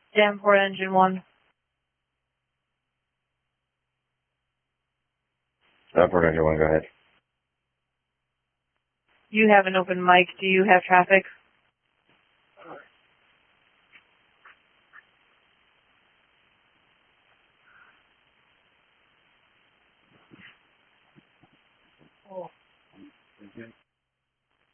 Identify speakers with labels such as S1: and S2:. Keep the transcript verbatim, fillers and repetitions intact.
S1: Davenport engine one.
S2: Davenport engine one, go ahead.
S1: You have an open mic. Do you have traffic?